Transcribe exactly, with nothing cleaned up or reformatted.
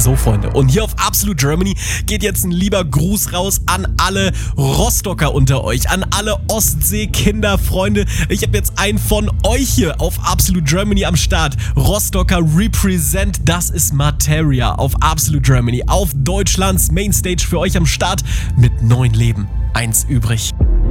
So, Freunde, und hier auf Absolute Germany geht jetzt ein lieber Gruß raus an alle Rostocker unter euch, an alle Ostsee-Kinder, Freunde. Ich habe jetzt einen von euch hier auf Absolute Germany am Start. Rostocker Represent, das ist Materia auf Absolute Germany, auf Deutschlands Mainstage für euch am Start mit neun Leben, eins übrig.